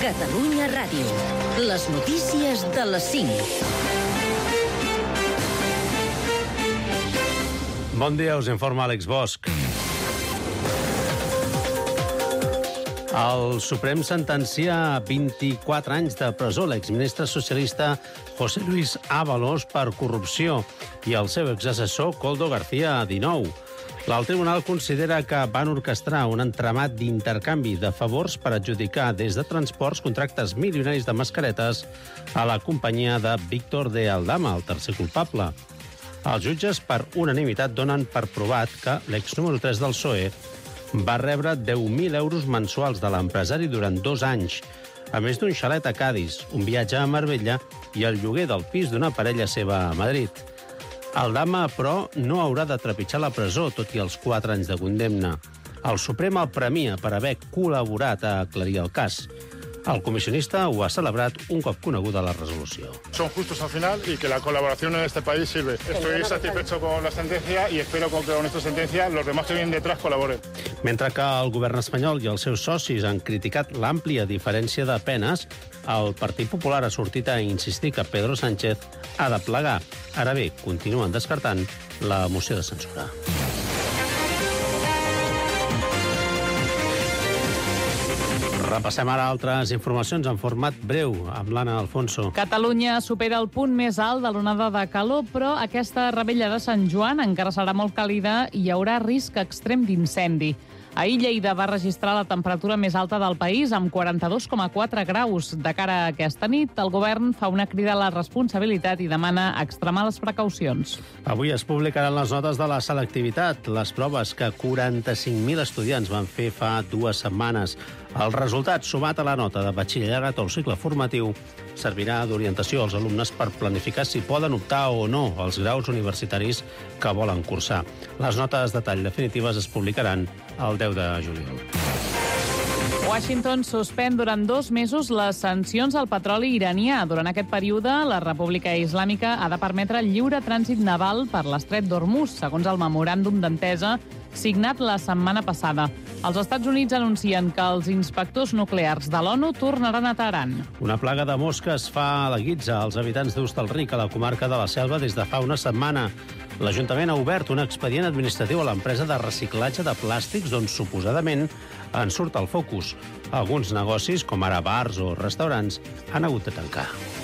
Catalunya Ràdio. Les notícies de les 5. Bon dia, us informa Àlex Bosch. El Suprem sentencia a 24 anys de presó l'exministre socialista José Luis Ábalos per corrupció i el seu exassessor Koldo García a 19. El tribunal considera que van orquestrar un entramat d'intercanvi de favors per adjudicar des de transports contractes milionaris de mascaretes a la companyia de Víctor de Aldama, el tercer culpable. Els jutges, per unanimitat, donen per provat que l'ex número 3 del PSOE va rebre 10.000 euros mensuals de l'empresari durant 2 anys, a més d'un xalet a Cadis, un viatge a Marbella i el lloguer del pis d'una parella seva a Madrid. Aldama, però, no haurà de trepitjar la presó, tot i els 4 anys de condemna. El Suprem el premia per haver col·laborat a aclarir el cas. El comisionista ho ha celebrat un cop coneguda la resolució. Son justos al final y que la colaboración en este país sirve. Estoy satisfecho con la sentencia y espero que con esta sentencia los demás que vienen detrás colaboren. Mentre que el govern espanyol i els seus socis han criticat l'àmplia diferència de penes, el Partit Popular ha sortit a insistir que Pedro Sánchez ha de plegar. Ara bé, continuen descartant la moció de censura. Repassem ara altres informacions en format breu amb l'Anna Alfonso. Catalunya supera el punt més alt de l'onada de calor, però aquesta rebella de Sant Joan encara serà molt càlida i hi haurà risc extrem d'incendi. Ahir Lleida va registrar la temperatura més alta del país, amb 42,4 graus. De cara a aquesta nit, el govern fa una crida a la responsabilitat i demana extremar les precaucions. Avui es publicaran les notes de la selectivitat, les proves que 45.000 estudiants van fer fa 2 setmanes. El resultat, sumat a la nota de batxillerat o el cicle formatiu, servirà d'orientació als alumnes per planificar si poden optar o no als graus universitaris que volen cursar. Les notes de tall definitives es publicaran el 10 de juliol. Washington suspèn durant 2 mesos les sancions al petroli iranià. Durant aquest període, la República Islàmica ha de permetre el lliure trànsit naval per l'estret d'Hormuz, segons el memoràndum d'entesa signat la setmana passada. Els Estats Units anuncien que els inspectors nuclears de l'ONU tornaran a Teheran. Una plaga de mosques fa a la guitza als habitants d'Hostalric, a la comarca de la Selva, des de fa una setmana. L'Ajuntament ha obert un expedient administratiu a l'empresa de reciclatge de plàstics, d'on suposadament en surt el focus. Alguns negocis, com ara bars o restaurants, han hagut de tancar.